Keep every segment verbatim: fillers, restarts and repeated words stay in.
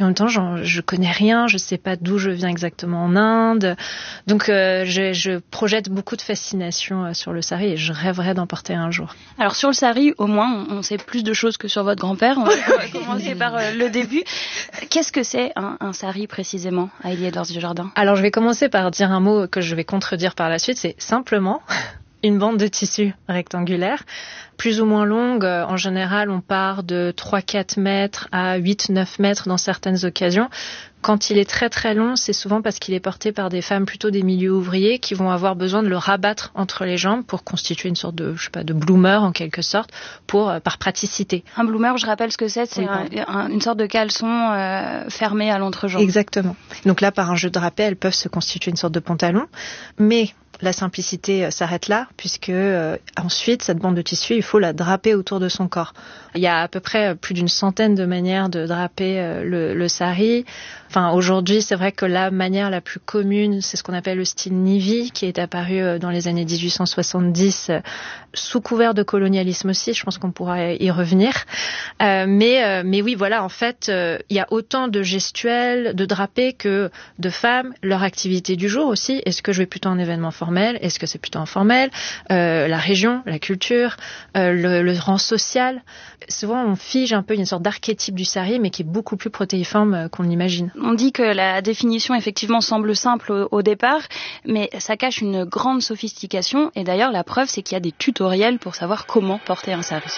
Et en même temps, genre, je connais rien, je sais pas d'où je viens exactement en Inde. Donc, euh, je, je projette beaucoup de fascination euh, sur le sari et je rêverais d'en porter un jour. Alors, sur le sari, au moins, on, on sait plus de choses que sur votre grand-père. On va, on va commencer par euh, le début. Qu'est-ce que c'est un, un sari précisément, Aélie Edwards Dujardin? Alors, je vais commencer par dire un mot que je vais contredire par la suite. C'est simplement une bande de tissu rectangulaire, plus ou moins longue. En général, on part de trois à quatre mètres à huit à neuf mètres dans certaines occasions. Quand il est très très long, c'est souvent parce qu'il est porté par des femmes plutôt des milieux ouvriers qui vont avoir besoin de le rabattre entre les jambes pour constituer une sorte de, je sais pas, de bloomer en quelque sorte, pour par praticité. Un bloomer, je rappelle ce que c'est, c'est oui, un, un, une sorte de caleçon euh, fermé à l'entrejambe. Exactement. Donc là, par un jeu de drapé, elles peuvent se constituer une sorte de pantalon, mais la simplicité s'arrête là, puisque euh, ensuite, cette bande de tissu, il faut la draper autour de son corps. Il y a à peu près plus d'une centaine de manières de draper euh, le, le sari. Enfin, aujourd'hui, c'est vrai que la manière la plus commune, c'est ce qu'on appelle le style Navy, qui est apparu euh, dans les années dix-huit cent soixante-dix, euh, sous couvert de colonialisme aussi. Je pense qu'on pourra y revenir. Euh, mais, euh, mais oui, voilà, en fait, euh, il y a autant de gestuels, de drapés que de femmes. Leur activité du jour aussi. Est-ce que je vais plutôt en événement formel? Est-ce que c'est plutôt informel? euh, La région, la culture, euh, le, le rang social. Souvent, on fige un peu une sorte d'archétype du sari, mais qui est beaucoup plus protéiforme euh, qu'on l'imagine. On dit que la définition, effectivement, semble simple au, au départ, mais ça cache une grande sophistication. Et d'ailleurs, la preuve, c'est qu'il y a des tutoriels pour savoir comment porter un sari.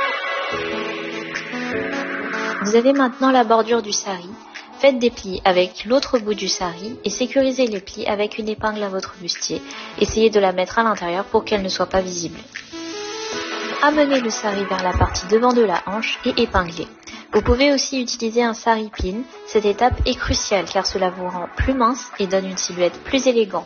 Vous avez maintenant la bordure du sari. Faites des plis avec l'autre bout du sari et sécurisez les plis avec une épingle à votre bustier. Essayez de la mettre à l'intérieur pour qu'elle ne soit pas visible. Amenez le sari vers la partie devant de la hanche et épinglez. Vous pouvez aussi utiliser un sari pin. Cette étape est cruciale car cela vous rend plus mince et donne une silhouette plus élégante.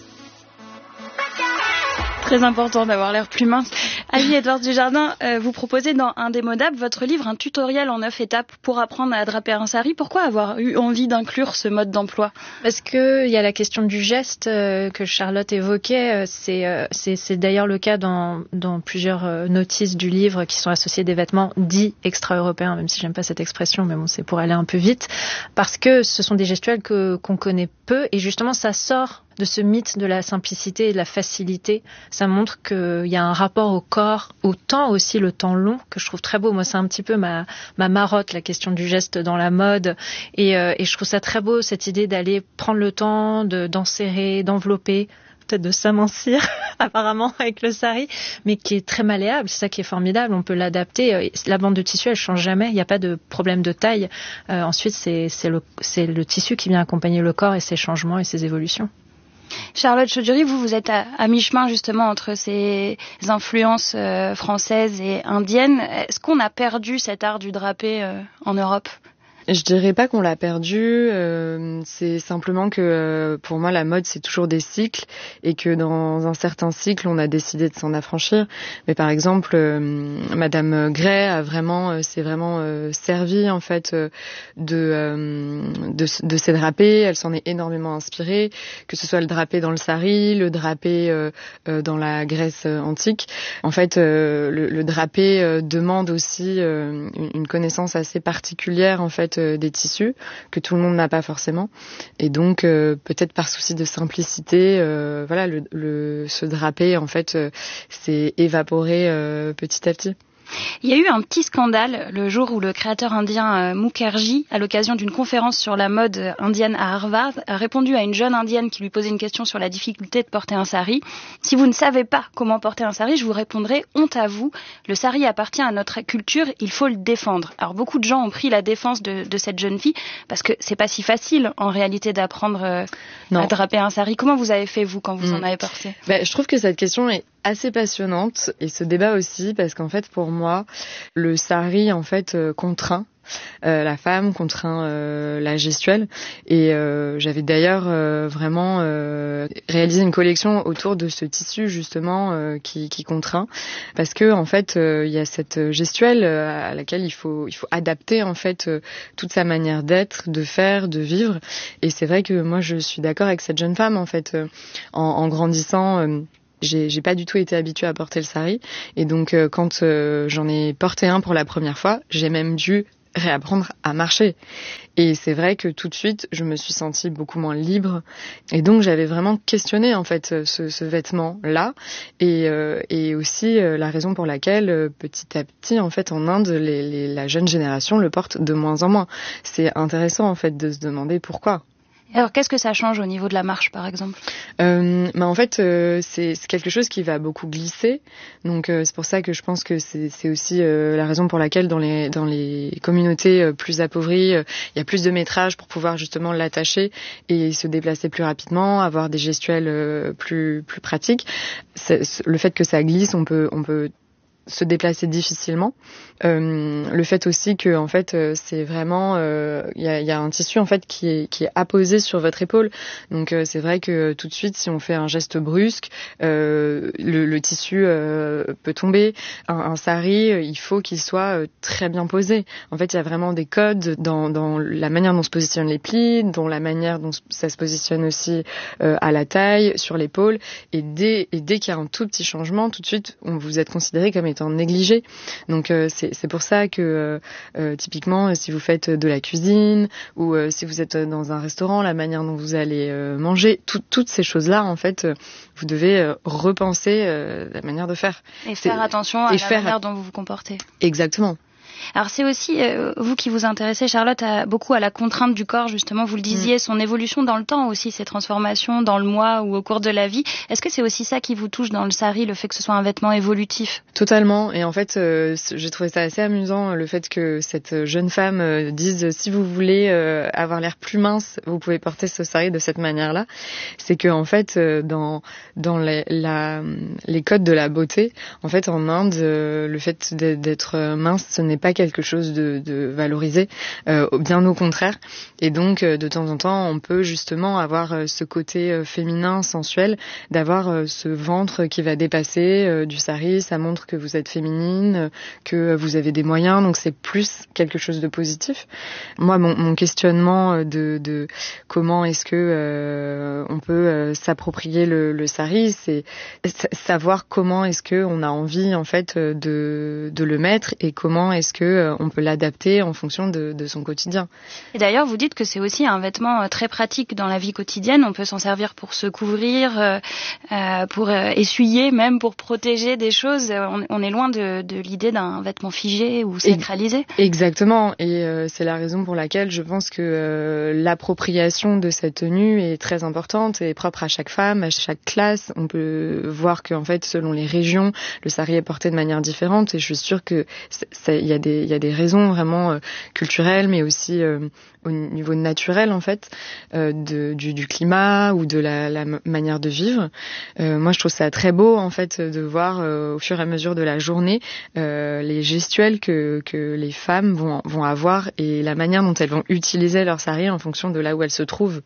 Très important d'avoir l'air plus mince. Aélie Edwards Dujardin, euh, vous proposez dans Indémodable, votre livre, un tutoriel en neuf étapes pour apprendre à draper un sari. Pourquoi avoir eu envie d'inclure ce mode d'emploi? Parce que il y a la question du geste euh, que Charlotte évoquait. C'est, euh, c'est, c'est d'ailleurs le cas dans, dans plusieurs euh, notices du livre qui sont associées des vêtements dits extra-européens, même si j'aime pas cette expression, mais bon, c'est pour aller un peu vite. Parce que ce sont des gestuels que, qu'on connaît peu et justement, ça sort de ce mythe de la simplicité et de la facilité. Ça montre qu'il y a un rapport au corps, au temps aussi, le temps long, que je trouve très beau. Moi, c'est un petit peu ma, ma marotte, la question du geste dans la mode. Et, euh, et je trouve ça très beau, cette idée d'aller prendre le temps, de, d'enserrer, d'envelopper, peut-être de s'amincir, apparemment, avec le sari, mais qui est très malléable. C'est ça qui est formidable. On peut l'adapter. La bande de tissu, elle change jamais. Il n'y a pas de problème de taille. Euh, ensuite, c'est, c'est, le, c'est le tissu qui vient accompagner le corps et ses changements et ses évolutions. Charlotte Chaudury, vous, vous êtes à, à mi-chemin justement entre ces influences euh, françaises et indiennes. Est-ce qu'on a perdu cet art du drapé euh, en Europe ? Je dirais pas qu'on l'a perdu, euh, c'est simplement que euh, pour moi la mode c'est toujours des cycles et que dans un certain cycle on a décidé de s'en affranchir. Mais par exemple, euh, Madame Gray a vraiment, euh, s'est vraiment euh, servi en fait euh, de, euh, de de ces drapés. Elle s'en est énormément inspirée, que ce soit le drapé dans le sari, le drapé euh, euh, dans la Grèce antique. En fait, euh, le, le drapé euh, demande aussi euh, une, une connaissance assez particulière en fait des tissus que tout le monde n'a pas forcément et donc euh, peut-être par souci de simplicité euh, voilà le, le ce drapé en fait euh, s'est évaporé euh, petit à petit. Il y a eu un petit scandale le jour où le créateur indien Mukherjee, à l'occasion d'une conférence sur la mode indienne à Harvard, a répondu à une jeune indienne qui lui posait une question sur la difficulté de porter un sari. Si vous ne savez pas comment porter un sari, je vous répondrai honte à vous. Le sari appartient à notre culture, il faut le défendre. Alors beaucoup de gens ont pris la défense de, de cette jeune fille parce que c'est pas si facile en réalité d'apprendre euh, à draper un sari. Comment vous avez fait vous quand vous mmh. en avez porté ? Ben, je trouve que cette question est assez passionnante et ce débat aussi parce qu'en fait pour moi le sari en fait euh, contraint euh, la femme, contraint euh, la gestuelle et euh, j'avais d'ailleurs euh, vraiment euh, réalisé une collection autour de ce tissu justement euh, qui, qui contraint parce que en fait il euh, y a cette gestuelle euh, à laquelle il faut il faut adapter en fait euh, toute sa manière d'être, de faire, de vivre et c'est vrai que moi je suis d'accord avec cette jeune femme en fait euh, en, en grandissant euh, J'ai, j'ai pas du tout été habituée à porter le sari et donc euh, quand euh, j'en ai porté un pour la première fois, j'ai même dû réapprendre à marcher. Et c'est vrai que tout de suite, je me suis sentie beaucoup moins libre. Et donc, j'avais vraiment questionné, en fait, ce, ce vêtement-là. Et, euh, et aussi euh, la raison pour laquelle, euh, petit à petit, en fait, en Inde, les, les, la jeune génération le porte de moins en moins. C'est intéressant, en fait, de se demander pourquoi. Alors, qu'est-ce que ça change au niveau de la marche, par exemple ? euh, bah En fait, euh, c'est, c'est quelque chose qui va beaucoup glisser. Donc, euh, c'est pour ça que je pense que c'est, c'est aussi euh, la raison pour laquelle dans les, dans les communautés euh, plus appauvries, euh, il y a plus de métrage pour pouvoir justement l'attacher et se déplacer plus rapidement, avoir des gestuels euh, plus, plus pratiques. C'est, le fait que ça glisse, on peut... On peut se déplacer difficilement. Euh, le fait aussi que en fait euh, c'est vraiment il euh, y, a, y a un tissu en fait qui est qui est apposé sur votre épaule. Donc euh, c'est vrai que tout de suite si on fait un geste brusque, euh, le, le tissu euh, peut tomber. Un, un sari, euh, il faut qu'il soit euh, très bien posé. En fait, il y a vraiment des codes dans dans la manière dont se positionnent les plis, dans la manière dont ça se positionne aussi euh, à la taille, sur l'épaule. Et dès et dès qu'il y a un tout petit changement, tout de suite, on vous êtes considéré comme étant négligé. Donc euh, c'est c'est pour ça que euh, euh, typiquement si vous faites de la cuisine ou euh, si vous êtes dans un restaurant, la manière dont vous allez euh, manger, tout, toutes ces choses-là en fait, euh, vous devez euh, repenser euh, la manière de faire. Et faire c'est, attention à la faire... manière dont vous vous comportez. Exactement. Alors c'est aussi, euh, vous qui vous intéressez, Charlotte, à, beaucoup à la contrainte du corps, justement, vous le disiez, mmh. son évolution dans le temps aussi, ses transformations dans le mois ou au cours de la vie. Est-ce que c'est aussi ça qui vous touche dans le sari, le fait que ce soit un vêtement évolutif ? Totalement, et en fait, euh, j'ai trouvé ça assez amusant, le fait que cette jeune femme euh, dise, si vous voulez euh, avoir l'air plus mince, vous pouvez porter ce sari de cette manière-là. C'est que en fait, euh, dans, dans les, la, les codes de la beauté, en fait, en Inde, euh, le fait d'être mince, ce n'est pas quelque chose de, de valorisé, euh, bien au contraire. Et donc, euh, de temps en temps, on peut justement avoir euh, ce côté euh, féminin, sensuel, d'avoir euh, ce ventre qui va dépasser euh, du sari. Ça montre que vous êtes féminine, euh, que vous avez des moyens. Donc, c'est plus quelque chose de positif. Moi, mon, mon questionnement de, de comment est-ce que euh, on peut euh, s'approprier le, le sari, c'est savoir comment est-ce que on a envie en fait de, de le mettre et comment est-ce que on peut l'adapter en fonction de, de son quotidien. Et d'ailleurs, vous dites que c'est aussi un vêtement très pratique dans la vie quotidienne. On peut s'en servir pour se couvrir, euh, pour essuyer, même pour protéger des choses. On, on est loin de, de l'idée d'un vêtement figé ou sacralisé. Exactement. Et euh, c'est la raison pour laquelle je pense que euh, l'appropriation de cette tenue est très importante et propre à chaque femme, à chaque classe. On peut voir qu'en fait, selon les régions, le sari est porté de manière différente. Et je suis sûre que il y a des il y a des raisons vraiment euh, culturelles, mais aussi euh, au niveau naturel en fait, euh, de, du, du climat ou de la, la manière de vivre. Euh, moi, je trouve ça très beau en fait de voir euh, au fur et à mesure de la journée euh, les gestuels que que les femmes vont vont avoir et la manière dont elles vont utiliser leur sari en fonction de là où elles se trouvent.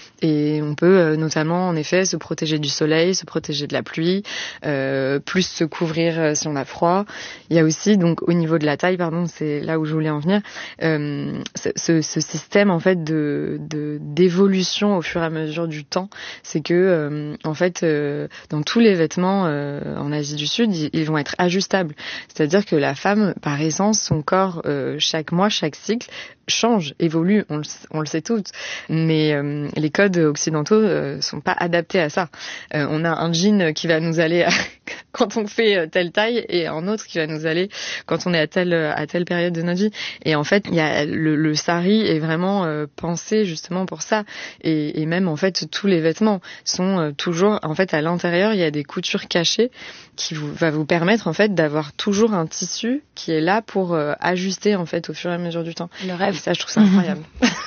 Et on peut euh, notamment, en effet, se protéger du soleil, se protéger de la pluie, euh, plus se couvrir euh, si on a froid. Il y a aussi, donc, au niveau de la taille, pardon, c'est là où je voulais en venir, euh, ce, ce système, en fait, de, de d'évolution au fur et à mesure du temps, c'est que, euh, en fait, euh, dans tous les vêtements euh, en Asie du Sud, ils, ils vont être ajustables. C'est-à-dire que la femme, par essence, son corps, euh, chaque mois, chaque cycle, change, évolue, on le, on le sait toutes. Mais euh, les codes occidentaux euh, sont pas adaptés à ça. Euh, on a un jean qui va nous aller à, quand on fait telle taille et un autre qui va nous aller quand on est à telle à telle période de notre vie. Et en fait, il y a le, le sari est vraiment euh, pensé justement pour ça. Et, et même en fait, tous les vêtements sont euh, toujours en fait à l'intérieur, il y a des coutures cachées qui vous, va vous permettre en fait d'avoir toujours un tissu qui est là pour euh, ajuster en fait au fur et à mesure du temps. Le rêve. Et ça, je trouve ça incroyable.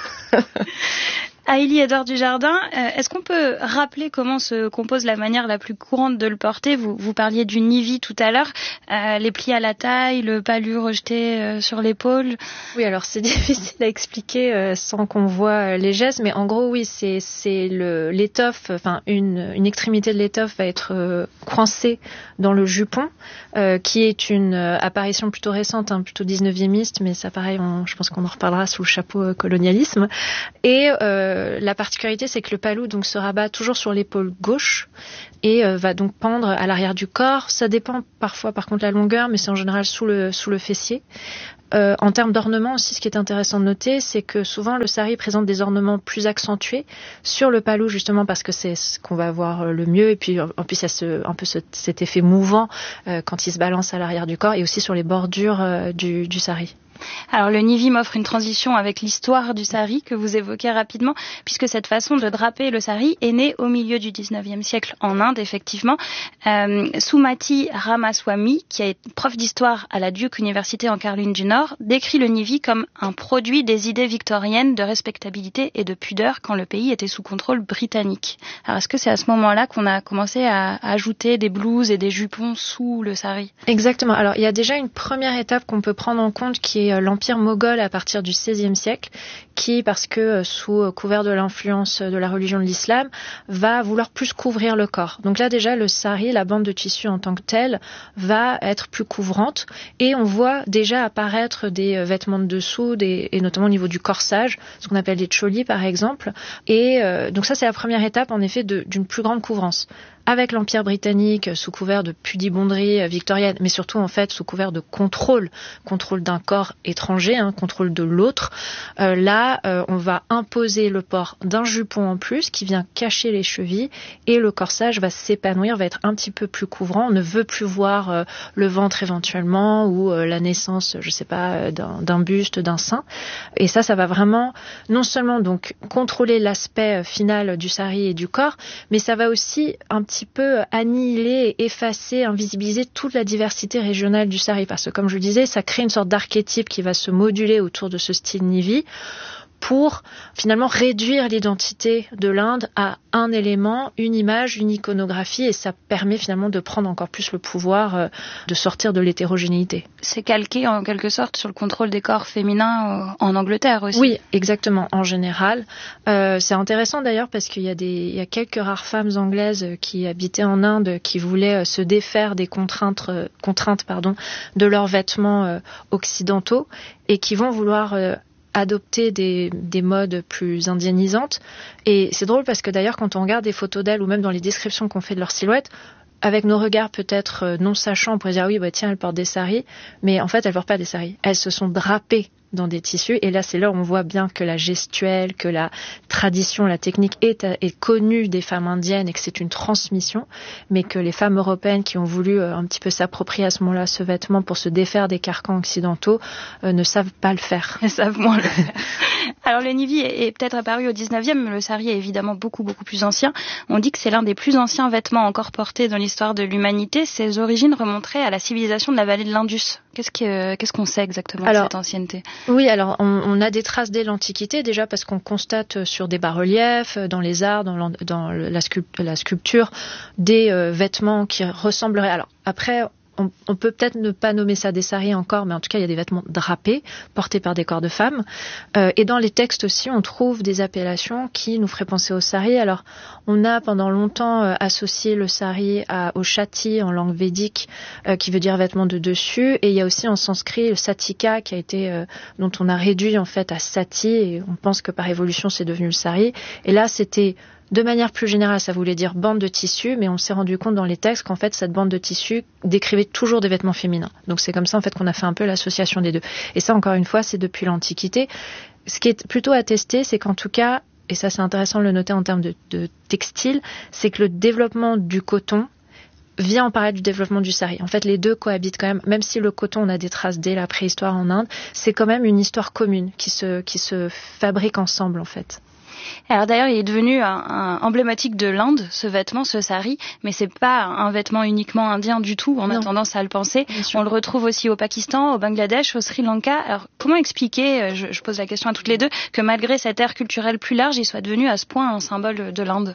Aïli Edouard Dujardin, est-ce qu'on peut rappeler comment se compose la manière la plus courante de le porter ? Vous, vous parliez du nivi tout à l'heure, euh, les plis à la taille, le palu rejeté euh, sur l'épaule. Oui, alors c'est difficile à expliquer euh, sans qu'on voit les gestes, mais en gros, oui, c'est, c'est le, l'étoffe, enfin une, une extrémité de l'étoffe va être euh, coincée dans le jupon, euh, qui est une euh, apparition plutôt récente, hein, plutôt dix-neuviémiste, mais ça pareil, on, je pense qu'on en reparlera sous le chapeau euh, colonialisme. Et euh, euh, la particularité, c'est que le palou donc se rabat toujours sur l'épaule gauche et euh, va donc pendre à l'arrière du corps. Ça dépend parfois, par contre, la longueur, mais c'est en général sous le sous le fessier. Euh, en termes d'ornements aussi, ce qui est intéressant de noter, c'est que souvent le sari présente des ornements plus accentués sur le palou, justement parce que c'est ce qu'on va voir le mieux. Et puis en plus, il y a ce, un peu ce, cet effet mouvant euh, quand il se balance à l'arrière du corps et aussi sur les bordures euh, du, du sari. Alors le nivi m'offre une transition avec l'histoire du sari que vous évoquez rapidement, puisque cette façon de draper le sari est née au milieu du dix-neuvième siècle en Inde, effectivement. Euh, Sumati Ramaswamy, qui est prof d'histoire à la Duke University en Caroline du Nord, décrit le nivi comme un produit des idées victoriennes de respectabilité et de pudeur quand le pays était sous contrôle britannique. Alors est-ce que c'est à ce moment-là qu'on a commencé à ajouter des blouses et des jupons sous le sari ? Exactement. Alors il y a déjà une première étape qu'on peut prendre en compte qui est l'empire moghol à partir du seizième siècle, qui, parce que sous couvert de l'influence de la religion de l'islam, va vouloir plus couvrir le corps. Donc là déjà, le sari, la bande de tissu en tant que telle, va être plus couvrante et on voit déjà apparaître des vêtements de dessous, des, et notamment au niveau du corsage, ce qu'on appelle les cholis par exemple. Et euh, donc ça, c'est la première étape en effet de, d'une plus grande couvrance. Avec l'Empire britannique, sous couvert de pudibonderie victorienne, mais surtout en fait sous couvert de contrôle, contrôle d'un corps étranger, hein, contrôle de l'autre, euh, là euh, on va imposer le port d'un jupon en plus qui vient cacher les chevilles et le corsage va s'épanouir, va être un petit peu plus couvrant. On ne veut plus voir euh, le ventre éventuellement ou euh, la naissance, je sais pas, d'un, d'un buste, d'un sein. Et ça, ça va vraiment non seulement donc contrôler l'aspect final du sari et du corps, mais ça va aussi un petit petit peu annihiler, effacer, invisibiliser toute la diversité régionale du sari. Parce que, comme je le disais, ça crée une sorte d'archétype qui va se moduler autour de ce style nivi pour finalement réduire l'identité de l'Inde à un élément, une image, une iconographie, et ça permet finalement de prendre encore plus le pouvoir euh, de sortir de l'hétérogénéité. C'est calqué en quelque sorte sur le contrôle des corps féminins euh, en Angleterre aussi. Oui, exactement, en général. Euh, c'est intéressant d'ailleurs parce qu'il y a des, il y a quelques rares femmes anglaises qui habitaient en Inde qui voulaient se défaire des contraintes, euh, contraintes pardon, de leurs vêtements euh, occidentaux et qui vont vouloir euh, adopter des, des modes plus indianisantes. Et c'est drôle parce que d'ailleurs, quand on regarde des photos d'elles ou même dans les descriptions qu'on fait de leur silhouette, avec nos regards peut-être non sachants, on pourrait dire oui, bah tiens, elles portent des saris, mais en fait, elles portent pas des saris. Elles se sont drapées dans des tissus. Et là, c'est là où on voit bien que la gestuelle, que la tradition, la technique est, est connue des femmes indiennes et que c'est une transmission, mais que les femmes européennes qui ont voulu euh, un petit peu s'approprier à ce moment-là ce vêtement pour se défaire des carcans occidentaux euh, ne savent pas le faire. Elles savent moins le faire. Alors le nivi est, est peut-être apparu au dix-neuvième, mais le sari est évidemment beaucoup, beaucoup plus ancien. On dit que c'est l'un des plus anciens vêtements encore portés dans l'histoire de l'humanité. Ses origines remonteraient à la civilisation de la vallée de l'Indus. Qu'est-ce, que, qu'est-ce qu'on sait exactement alors, de cette ancienneté ? Oui, alors on, on a des traces dès l'Antiquité, déjà parce qu'on constate sur des bas-reliefs, dans les arts, dans, dans la, sculpt, la sculpture, des euh, vêtements qui ressembleraient... Alors après... On, on peut peut-être ne pas nommer ça des saris encore, mais en tout cas, il y a des vêtements drapés, portés par des corps de femmes. Euh, et dans les textes aussi, on trouve des appellations qui nous feraient penser au sari. Alors, on a pendant longtemps euh, associé le sari à, au chati en langue védique, euh, qui veut dire vêtement de dessus. Et il y a aussi en sanskrit le satika, qui a été, euh, dont on a réduit en fait à sati. Et on pense que par évolution, c'est devenu le sari. Et là, c'était... De manière plus générale, ça voulait dire bande de tissu, mais on s'est rendu compte dans les textes qu'en fait, cette bande de tissu décrivait toujours des vêtements féminins. Donc c'est comme ça en fait qu'on a fait un peu l'association des deux. Et ça, encore une fois, c'est depuis l'Antiquité. Ce qui est plutôt attesté, c'est qu'en tout cas, et ça c'est intéressant de le noter en termes de, de textile, c'est que le développement du coton vient en parallèle du développement du sari. En fait, les deux cohabitent quand même. Même si le coton, on a des traces dès la préhistoire en Inde, c'est quand même une histoire commune qui se, qui se fabrique ensemble en fait. Alors d'ailleurs, il est devenu un, un emblématique de l'Inde, ce vêtement, ce sari, mais c'est pas un vêtement uniquement indien du tout. On a non. tendance à le penser. On le retrouve aussi au Pakistan, au Bangladesh, au Sri Lanka. Alors comment expliquer, je, je pose la question à toutes les deux, que malgré cette ère culturelle plus large, il soit devenu à ce point un symbole de l'Inde ?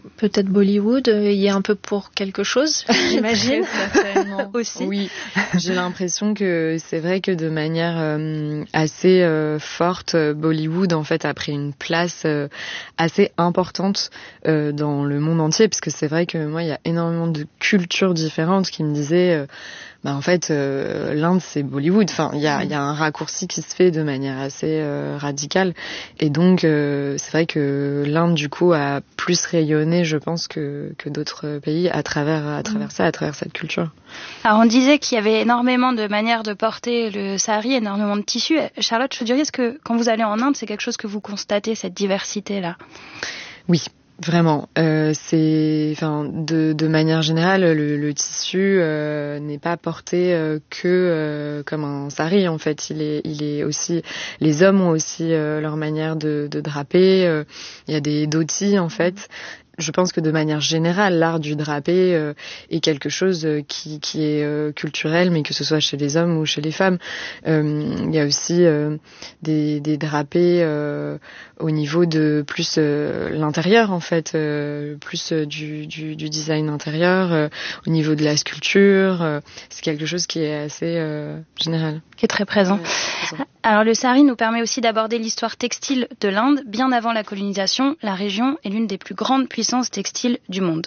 peut-être Bollywood y est un peu pour quelque chose, j'imagine. Certainement. Aussi. Oui, j'ai l'impression que c'est vrai que de manière euh, assez euh, forte, Bollywood en fait a pris une place euh, assez importante euh, dans le monde entier, parce que c'est vrai que moi il y a énormément de cultures différentes qui me disaient euh, bah en fait euh, l'Inde c'est Bollywood. Enfin il y a il y a un raccourci qui se fait de manière assez euh, radicale, et donc euh, c'est vrai que l'Inde du coup a plus rayonné, je pense, que que d'autres pays à travers à travers ça, à travers cette culture. Alors on disait qu'il y avait énormément de manières de porter le sari, énormément de tissus. Charlotte Chaudieri, est-ce que quand vous allez en Inde, c'est quelque chose que vous constatez, cette diversité-là? Oui. Vraiment, euh, c'est, enfin, de, de manière générale, le, le tissu euh, n'est pas porté euh, que euh, comme un sari. En fait, il est, il est aussi. Les hommes ont aussi euh, leur manière de, de draper. Euh, il y a des dhotis en fait. Je pense que de manière générale, l'art du drapé euh, est quelque chose qui, qui est euh, culturel, mais que ce soit chez les hommes ou chez les femmes. Euh, il y a aussi euh, des, des drapés euh, au niveau de plus euh, l'intérieur, en fait, euh, plus euh, du, du, du design intérieur, euh, au niveau de la sculpture. Euh, c'est quelque chose qui est assez euh, général. Qui est très présent. Ouais, présent. Alors le sari nous permet aussi d'aborder l'histoire textile de l'Inde. Bien avant la colonisation, la région est l'une des plus grandes puissances textiles du monde.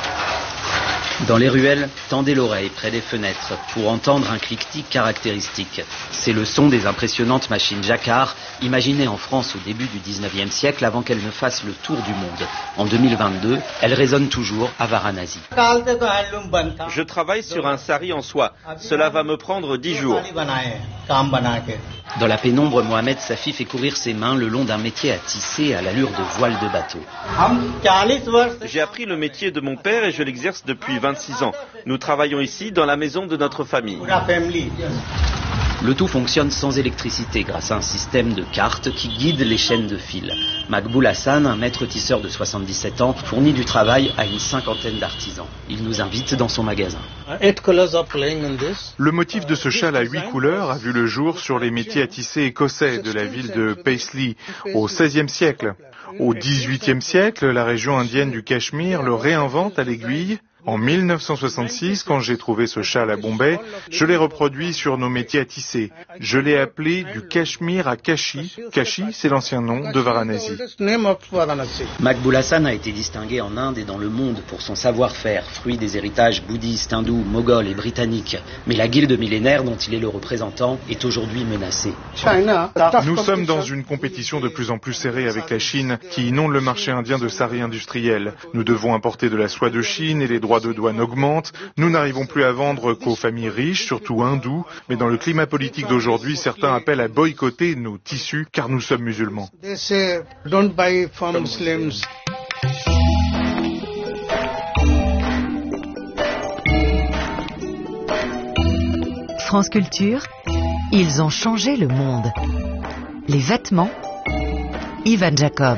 Dans les ruelles, tendez l'oreille près des fenêtres pour entendre un cliquetis caractéristique. C'est le son des impressionnantes machines Jacquard, imaginées en France au début du dix-neuvième siècle avant qu'elles ne fassent le tour du monde. En deux mille vingt-deux, elles résonnent toujours à Varanasi. Je travaille sur un sari en soie. Cela va me prendre dix jours. Dans la pénombre, Mohamed Safi fait courir ses mains le long d'un métier à tisser à l'allure de voile de bateau. J'ai appris le métier de mon père et je l'exerce depuis vingt-six ans. Nous travaillons ici dans la maison de notre famille. Le tout fonctionne sans électricité grâce à un système de cartes qui guide les chaînes de fil. Makboul Hassan, un maître tisseur de soixante-dix-sept ans, fournit du travail à une cinquantaine d'artisans. Il nous invite dans son magasin. Le motif de ce châle à huit couleurs a vu le jour sur les métiers à tisser écossais de la ville de Paisley au seizième siècle. Au dix-huitième siècle, la région indienne du Cachemire le réinvente à l'aiguille. En mille neuf cent soixante-six, quand j'ai trouvé ce châle à Bombay, je l'ai reproduit sur nos métiers à tisser. Je l'ai appelé du Cachemire à Kashi. Kashi, c'est l'ancien nom de Varanasi. Makboul Hassan a été distingué en Inde et dans le monde pour son savoir-faire, fruit des héritages bouddhistes, hindous, moghols et britanniques. Mais la guilde millénaire dont il est le représentant est aujourd'hui menacée. Nous sommes dans une compétition de plus en plus serrée avec la Chine, qui inonde le marché indien de sari industriel. Nous devons importer de la soie de Chine et les droits de douane augmentent. Nous n'arrivons plus à vendre qu'aux familles riches, surtout hindous. Mais dans le climat politique d'aujourd'hui, certains appellent à boycotter nos tissus car nous sommes musulmans. France Culture, ils ont changé le monde. Les vêtements, Ivan Jacob.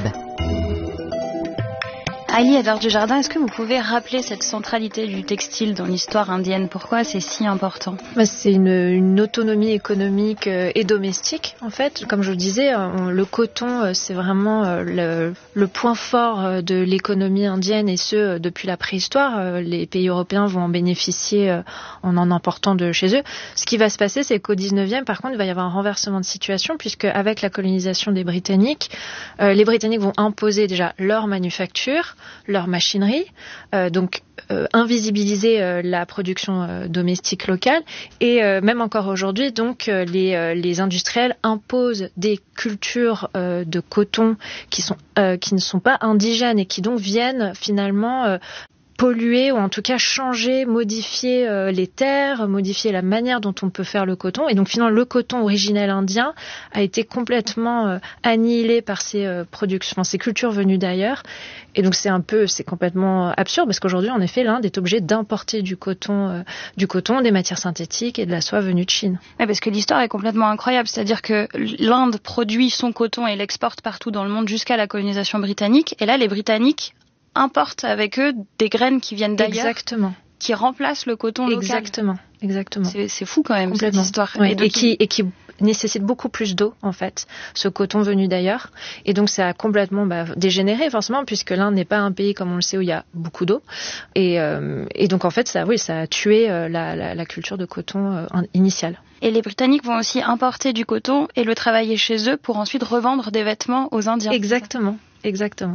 Ali Edouard Dujardin, est-ce que vous pouvez rappeler cette centralité du textile dans l'histoire indienne? Pourquoi c'est si important? Bah, c'est une, une autonomie économique et domestique, en fait. Comme je vous le disais, on, le coton, c'est vraiment le, le point fort de l'économie indienne, et ce, depuis la préhistoire. Les pays européens vont en bénéficier en en important de chez eux. Ce qui va se passer, c'est qu'au dix-neuvième, par contre, il va y avoir un renversement de situation, puisque avec la colonisation des Britanniques, les Britanniques vont imposer déjà leur manufacture, leur machinerie, euh, donc euh, invisibiliser euh, la production euh, domestique locale, et euh, même encore aujourd'hui, donc euh, les, euh, les industriels imposent des cultures euh, de coton qui sont euh, qui ne sont pas indigènes et qui donc viennent finalement euh, polluer, ou en tout cas changer, modifier euh, les terres, modifier la manière dont on peut faire le coton. Et donc finalement, le coton originel indien a été complètement euh, annihilé par ces euh, productions, enfin, ces cultures venues d'ailleurs. Et donc c'est un peu, c'est complètement absurde, parce qu'aujourd'hui, en effet, l'Inde est obligée d'importer du coton, euh, du coton, des matières synthétiques et de la soie venue de Chine. Ouais, parce que l'histoire est complètement incroyable. C'est-à-dire que l'Inde produit son coton et l'exporte partout dans le monde jusqu'à la colonisation britannique. Et là, les Britanniques importent avec eux des graines qui viennent d'ailleurs. Exactement. Qui remplacent le coton local. Exactement, exactement. C'est, c'est fou quand même, cette histoire. Ouais. Et, et, qui, et qui nécessite beaucoup plus d'eau, en fait, ce coton venu d'ailleurs. Et donc, ça a complètement bah, dégénéré, forcément, puisque l'Inde n'est pas un pays, comme on le sait, où il y a beaucoup d'eau. Et, euh, et donc, en fait, ça, oui, ça a tué euh, la, la, la culture de coton euh, initiale. Et les Britanniques vont aussi importer du coton et le travailler chez eux pour ensuite revendre des vêtements aux Indiens. Exactement, exactement.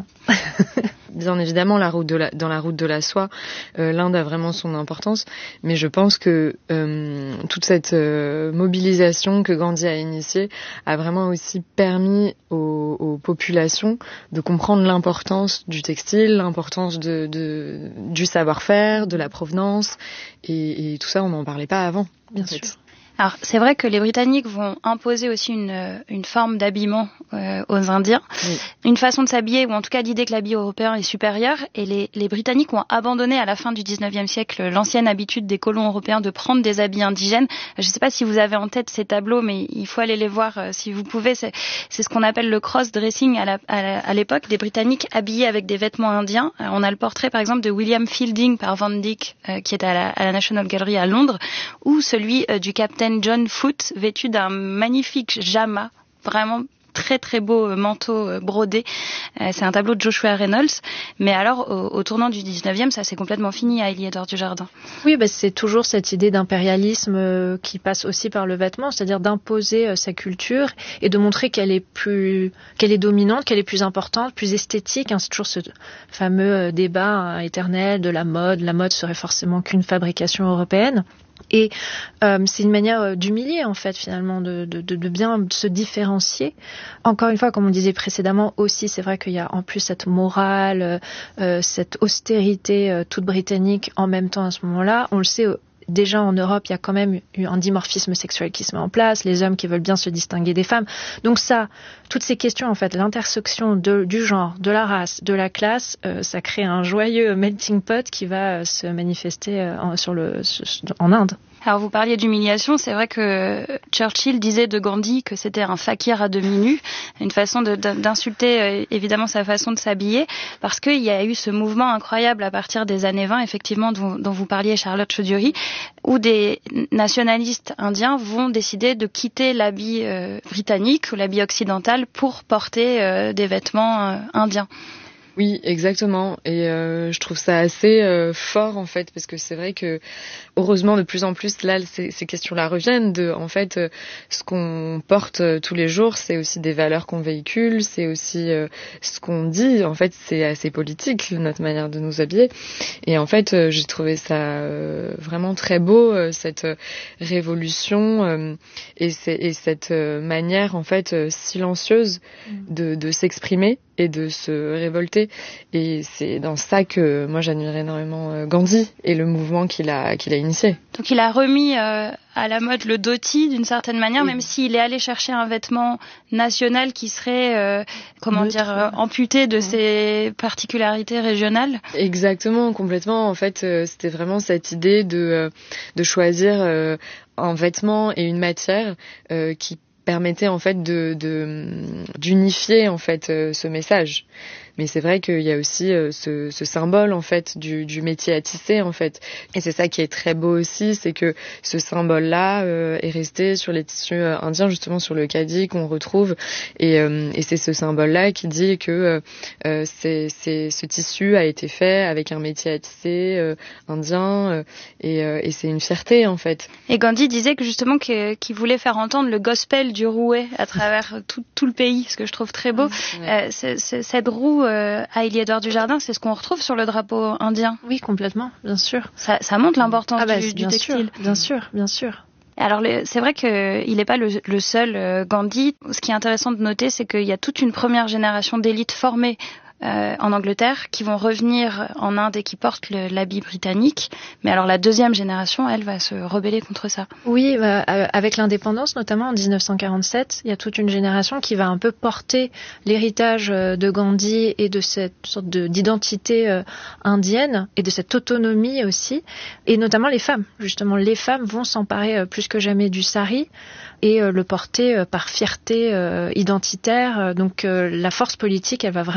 Bien évidemment, la route de la, dans la route de la soie, euh, l'Inde a vraiment son importance, mais je pense que euh, toute cette euh, mobilisation que Gandhi a initiée a vraiment aussi permis aux, aux populations de comprendre l'importance du textile, l'importance de, de, du savoir-faire, de la provenance, et, et tout ça, on n'en parlait pas avant. Bien en sûr. fait. Alors, c'est vrai que les Britanniques vont imposer aussi une, une forme d'habillement euh, aux Indiens, oui. Une façon de s'habiller, ou en tout cas l'idée que l'habit européen est supérieur, et les, les Britanniques ont abandonné à la fin du dix-neuvième siècle l'ancienne habitude des colons européens de prendre des habits indigènes. Je ne sais pas si vous avez en tête ces tableaux, mais il faut aller les voir euh, si vous pouvez. C'est, c'est ce qu'on appelle le cross-dressing à, la, à, la, à l'époque, des Britanniques habillés avec des vêtements indiens. Euh, on a le portrait par exemple de William Fielding par Van Dyck, euh, qui est à la, à la National Gallery à Londres, ou celui euh, du capitaine John Foote, vêtu d'un magnifique jama, vraiment très très beau manteau brodé. Euh, c'est un tableau de Joshua Reynolds. Mais alors, au, au tournant du dix-neuvième, ça c'est complètement fini à Héliodore du Jardin. Oui, bah, c'est toujours cette idée d'impérialisme euh, qui passe aussi par le vêtement, c'est-à-dire d'imposer euh, sa culture et de montrer qu'elle est plus, qu'elle est dominante, qu'elle est plus importante, plus esthétique. Hein, c'est toujours ce fameux euh, débat hein, éternel de la mode. La mode serait forcément qu'une fabrication européenne. Et euh, c'est une manière d'humilier en fait finalement, de, de, de bien se différencier. Encore une fois, comme on disait précédemment aussi, c'est vrai qu'il y a en plus cette morale, euh, cette austérité euh, toute britannique en même temps à ce moment-là. On le sait déjà en Europe, il y a quand même eu un dimorphisme sexuel qui se met en place, les hommes qui veulent bien se distinguer des femmes. Donc ça, toutes ces questions en fait, l'intersection de, du genre, de la race, de la classe, euh, ça crée un joyeux melting pot qui va euh, se manifester euh, en, sur le, en Inde. Alors vous parliez d'humiliation, c'est vrai que Churchill disait de Gandhi que c'était un fakir à demi nu, une façon de, d'insulter euh, évidemment sa façon de s'habiller, parce qu'il y a eu ce mouvement incroyable à partir des années vingt, effectivement, dont, dont vous parliez, Charlotte Chaudury, où des nationalistes indiens vont décider de quitter l'habit euh, britannique ou l'habit occidental pour porter euh, des vêtements euh, indiens. Oui, exactement. Et euh, je trouve ça assez euh, fort en fait, parce que c'est vrai que heureusement de plus en plus là ces, ces questions-là reviennent. De en fait, euh, ce qu'on porte euh, tous les jours, c'est aussi des valeurs qu'on véhicule, c'est aussi euh, ce qu'on dit. En fait, c'est assez politique notre manière de nous habiller. Et en fait, euh, j'ai trouvé ça euh, vraiment très beau euh, cette euh, révolution euh, et, et cette euh, manière en fait euh, silencieuse de, de s'exprimer et de se révolter. Et c'est dans ça que moi j'admire énormément Gandhi et le mouvement qu'il a, qu'il a initié. Donc il a remis euh, à la mode le dhoti d'une certaine manière, oui. Même s'il est allé chercher un vêtement national qui serait, euh, comment Neutre. dire, euh, amputé de ouais. ses particularités régionales. Exactement, complètement. En fait, euh, c'était vraiment cette idée de, euh, de choisir euh, un vêtement et une matière euh, qui permettait en fait de, de d'unifier en fait euh, ce message. Mais c'est vrai qu'il y a aussi euh, ce, ce symbole en fait du, du métier à tisser en fait. Et c'est ça qui est très beau aussi, c'est que ce symbole-là euh, est resté sur les tissus euh, indiens, justement sur le khadi qu'on retrouve. Et, euh, et c'est ce symbole-là qui dit que euh, c'est, c'est, ce tissu a été fait avec un métier à tisser euh, indien euh, et, euh, et c'est une fierté en fait. Et Gandhi disait que justement que, qu'il voulait faire entendre le gospel du rouet à travers tout, tout le pays, ce que je trouve très beau. Ouais. Euh, c'est, c'est, cette roue à Héliodore du Jardin, c'est ce qu'on retrouve sur le drapeau indien. Oui, complètement, bien sûr. Ça, ça montre l'importance ah bah, du, du textile. Sûr, bien sûr, bien sûr. Alors le, c'est vrai qu'il n'est pas le, le seul euh, Gandhi. Ce qui est intéressant de noter, c'est qu'il y a toute une première génération d'élites formées Euh, en Angleterre, qui vont revenir en Inde et qui portent le, l'habit britannique. Mais alors la deuxième génération, elle, va se rebeller contre ça. Oui, bah, avec l'indépendance, notamment en dix-neuf cent quarante-sept, il y a toute une génération qui va un peu porter l'héritage de Gandhi et de cette sorte de, d'identité euh, indienne et de cette autonomie aussi. Et notamment les femmes. Justement, les femmes vont s'emparer euh, plus que jamais du sari et euh, le porter euh, par fierté euh, identitaire. Donc euh, la force politique, elle va vraiment résider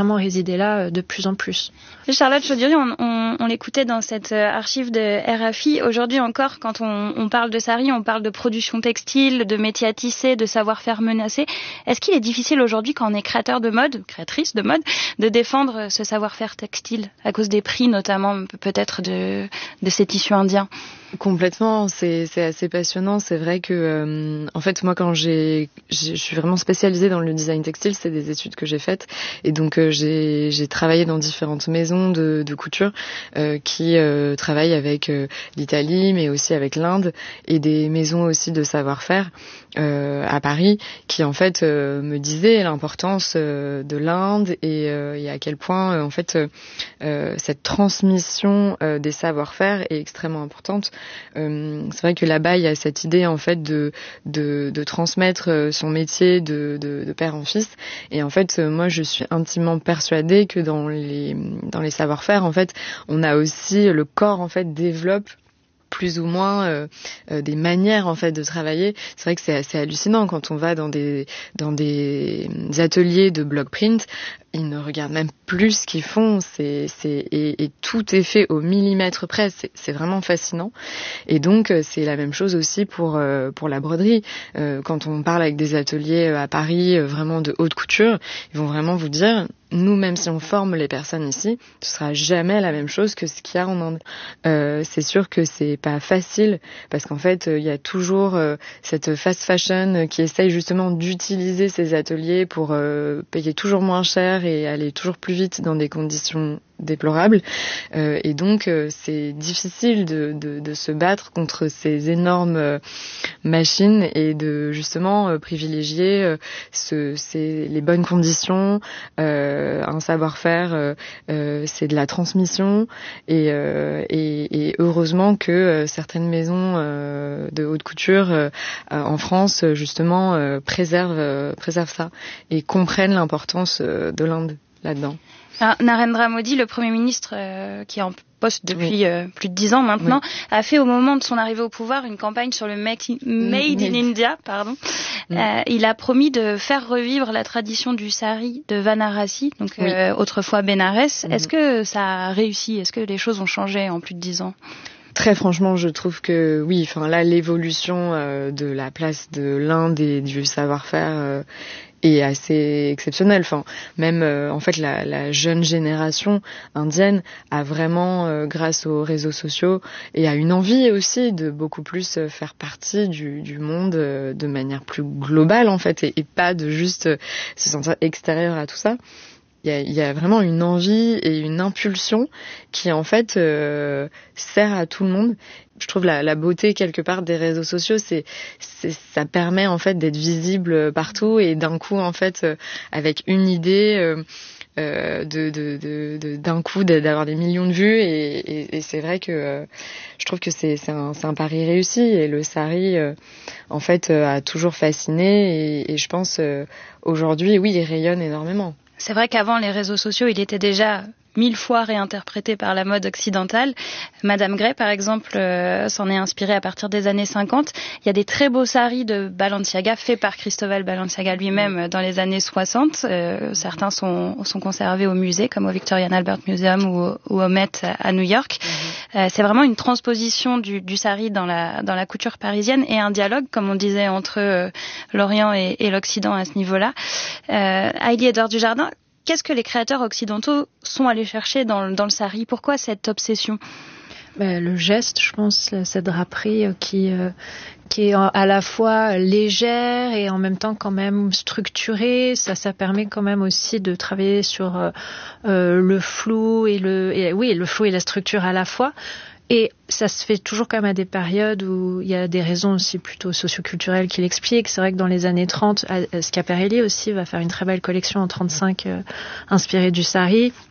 idée-là de plus en plus. Charlotte Chaudury, on, on, on l'écoutait dans cette archive de R F I. Aujourd'hui encore, quand on, on parle de sari, on parle de production textile, de métiers à tisser, de savoir-faire menacé. Est-ce qu'il est difficile aujourd'hui, quand on est créateur de mode, créatrice de mode, de défendre ce savoir-faire textile à cause des prix, notamment peut-être de, de ces tissus indiens? Complètement, c'est c'est assez passionnant. C'est vrai que euh, en fait moi quand j'ai, j'ai je suis vraiment spécialisée dans le design textile, c'est des études que j'ai faites et donc euh, j'ai j'ai travaillé dans différentes maisons de de couture euh, qui euh, travaillent avec euh, l'Italie mais aussi avec l'Inde et des maisons aussi de savoir-faire euh, à Paris qui en fait euh, me disaient l'importance euh, de l'Inde et, euh, et à quel point euh, en fait euh, cette transmission euh, des savoir-faire est extrêmement importante. Euh, c'est vrai que là-bas il y a cette idée en fait de de, de transmettre son métier de, de, de père en fils et en fait moi je suis intimement persuadée que dans les dans les savoir-faire en fait on a aussi le corps en fait développe plus ou moins euh, euh, des manières en fait de travailler. C'est vrai que c'est assez hallucinant quand on va dans des dans des ateliers de block print, ils ne regardent même plus ce qu'ils font, c'est c'est et, et tout est fait au millimètre près, c'est c'est vraiment fascinant. Et donc c'est la même chose aussi pour euh, pour la broderie. Euh, quand on parle avec des ateliers à Paris euh, vraiment de haute couture, ils vont vraiment vous dire nous, même si on forme les personnes ici, ce sera jamais la même chose que ce qu'il y a en Inde. Euh, c'est sûr que c'est pas facile parce qu'en fait, il y a toujours euh, cette fast fashion qui essaye justement d'utiliser ces ateliers pour euh, payer toujours moins cher et aller toujours plus vite dans des conditions déplorables. Euh, et donc, euh, c'est difficile de, de, de se battre contre ces énormes euh, machines et de justement euh, privilégier euh, ce, ces, les bonnes conditions, euh, un savoir-faire, euh, euh, c'est de la transmission. Et, euh, et, et heureusement que euh, certaines maisons euh, de haute couture euh, en France, justement, euh, préservent, euh, préservent ça et comprennent l'importance euh, de l'Inde là-dedans. Alors, Narendra Modi, le Premier ministre euh, qui est en poste depuis oui. euh, plus de dix ans maintenant, oui. a fait au moment de son arrivée au pouvoir une campagne sur le Made in, Made in India. Pardon. Oui. Euh, il a promis de faire revivre la tradition du sari de Varanasi, donc oui. euh, autrefois Bénarès. Mm-hmm. Est-ce que ça a réussi? Est-ce que les choses ont changé en plus de dix ans? Très franchement, je trouve que oui, enfin là, l'évolution euh, de la place de l'Inde et du savoir-faire euh, est assez exceptionnelle. Enfin, même euh, en fait, la, la jeune génération indienne a vraiment, euh, grâce aux réseaux sociaux et a une envie aussi de beaucoup plus euh, faire partie du, du monde euh, de manière plus globale en fait, et, et pas de juste euh, se sentir extérieur à tout ça. Il y a, il y a vraiment une envie et une impulsion qui en fait euh, sert à tout le monde. Je trouve la, la beauté quelque part des réseaux sociaux, c'est, c'est ça permet en fait d'être visible partout et d'un coup en fait euh, avec une idée euh, euh, de, de, de, de d'un coup d'avoir des millions de vues et, et, et c'est vrai que euh, je trouve que c'est, c'est un, c'est un pari réussi et le sari euh, en fait euh, a toujours fasciné et, et je pense euh, aujourd'hui oui il rayonne énormément. C'est vrai qu'avant les réseaux sociaux, il était déjà mille fois réinterprété par la mode occidentale. Madame Gray, par exemple, euh, s'en est inspirée à partir des années cinquante. Il y a des très beaux saris de Balenciaga faits par Cristóbal Balenciaga lui-même dans les années soixante. Euh, certains sont, sont conservés au musée, comme au Victorian Albert Museum ou au, ou au Met à New York. Mmh. Euh, c'est vraiment une transposition du, du sari dans la, dans la couture parisienne et un dialogue, comme on disait, entre euh, l'Orient et, et l'Occident à ce niveau-là. Euh, Haïli Edouard Dujardin, qu'est-ce que les créateurs occidentaux sont allés chercher dans, dans le sari? Pourquoi cette obsession? Ben, le geste, je pense, cette draperie qui, euh, qui est à la fois légère et en même temps quand même structurée. Ça, ça permet quand même aussi de travailler sur euh, euh, le flou et le, et, oui, le flou et la structure à la fois. Et ça se fait toujours quand même à des périodes où il y a des raisons aussi plutôt socioculturelles qui l'expliquent. C'est vrai que dans les années trente, Schiaparelli aussi va faire une très belle collection en trente-cinq euh, inspirée du sari.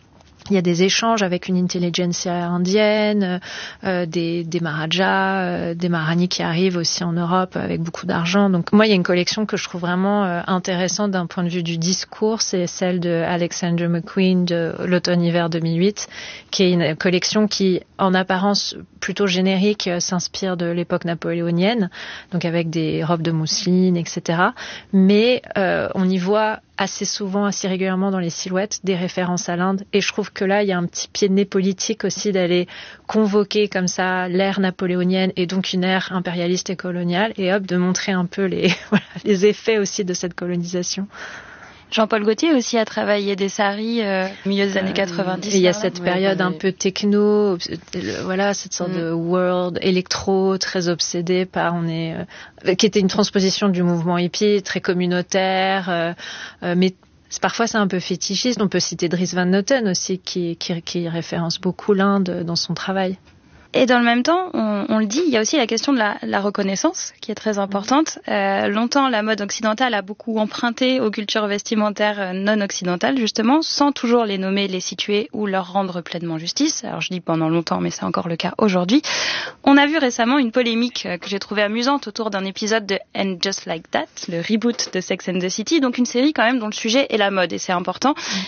Il y a des échanges avec une intelligentsia indienne, euh, des, des Maharajas, euh, des Maharani qui arrivent aussi en Europe avec beaucoup d'argent. Donc moi, il y a une collection que je trouve vraiment euh, intéressante d'un point de vue du discours, c'est celle de Alexander McQueen de l'automne-hiver deux mille huit, qui est une collection qui, en apparence plutôt générique, euh, s'inspire de l'époque napoléonienne, donc avec des robes de mousseline, et cetera. Mais euh, on y voit assez souvent, assez régulièrement dans les silhouettes, des références à l'Inde. Et je trouve que là, il y a un petit pied de nez politique aussi d'aller convoquer comme ça l'ère napoléonienne et donc une ère impérialiste et coloniale, et hop, de montrer un peu les, voilà, les effets aussi de cette colonisation. Jean-Paul Gaultier aussi a travaillé des saris euh, au milieu des années quatre-vingt-dix. Et il y a cette période ouais, un peu techno, le, voilà, cette sorte mm. de world électro très obsédée par, on est, euh, qui était une transposition du mouvement hippie, très communautaire, euh, euh, mais parfois c'est un peu fétichiste. On peut citer Dries Van Noten aussi, qui, qui, qui référence beaucoup l'Inde dans son travail. Et dans le même temps, on, on le dit, il y a aussi la question de la, la reconnaissance qui est très importante. Euh, longtemps, la mode occidentale a beaucoup emprunté aux cultures vestimentaires non occidentales, justement, sans toujours les nommer, les situer ou leur rendre pleinement justice. Alors je dis pendant longtemps, mais c'est encore le cas aujourd'hui. On a vu récemment une polémique que j'ai trouvée amusante autour d'un épisode de And Just Like That, le reboot de Sex and the City, donc une série quand même dont le sujet est la mode, et c'est important.